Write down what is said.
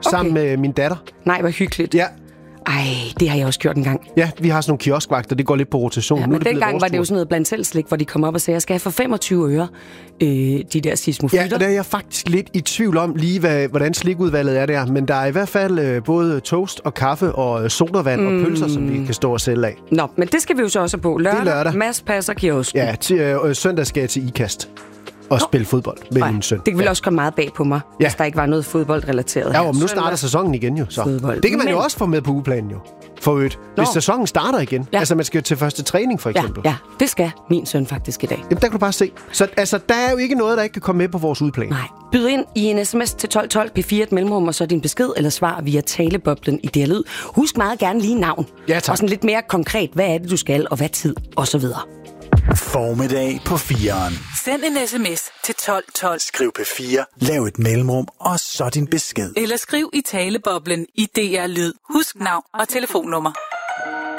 sammen med min datter. Nej, hvor hyggeligt. Ja. Ej, det har jeg også gjort en gang. Ja, vi har sådan nogle kioskvagter, det går lidt på rotation. Ja, men dengang var det jo sådan noget blandt selv slik, hvor de kom op og sagde, jeg skal have for 25 øre de der sismofytter. Ja, og der er jeg faktisk lidt i tvivl om lige, hvordan slikudvalget er der. Men der er i hvert fald både toast og kaffe og sodavand og pølser, som vi kan stå og sælge af. Nå, men det skal vi jo så også på. Lørdag. Mads passer kiosken. Ja, søndag skal jeg til IKAST og spille fodbold med min søn. Det ville også komme meget bag på mig, hvis der ikke var noget fodboldrelateret. Ja, men nu starter sæsonen igen jo. Så. Fodbold. Det kan man jo også få med på ugeplanen jo. For øvrigt. Hvis sæsonen starter igen. Ja. Altså, man skal jo til første træning, for eksempel. Ja, det skal min søn faktisk i dag. Jamen, der kan du bare se. Så altså, der er jo ikke noget, der ikke kan komme med på vores udeplan. Nej. Byd ind i en sms til 1212 P4 et mellemrum, og så din besked eller svar via taleboblen i DR Lyd. Husk meget gerne lige navn. Ja, tak. Og sådan lidt mere konkret, hvad er det, du skal, og hvad tid, og så videre. Formiddag på 4'eren. Send en sms til 1212. Skriv P4, lav et mellemrum, og så din besked. Eller skriv i taleboblen i DR Lyd. Husk navn og telefonnummer.